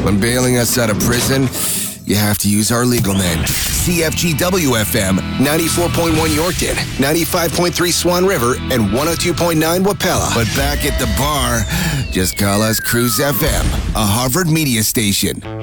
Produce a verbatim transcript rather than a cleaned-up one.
When bailing us out of prison, you have to use our legal men. C F G W F M, ninety-four point one Yorkton, ninety-five point three Swan River, and one oh two point nine Wapella. But back at the bar, just call us Cruise F M, a Harvard media station.